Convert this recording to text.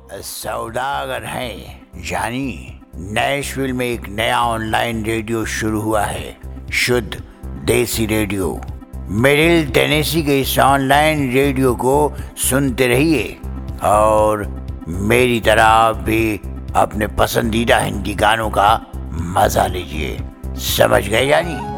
सौदागर हैं जानी। नैशविल में एक नया ऑनलाइन रेडियो शुरू हुआ है, शुद्ध देसी रेडियो। मिडिल टेनेसी के इस ऑनलाइन रेडियो को सुनते रहिए और मेरी तरह आप भी अपने पसंदीदा हिंदी गानों का मजा लीजिए। समझ गए जानी?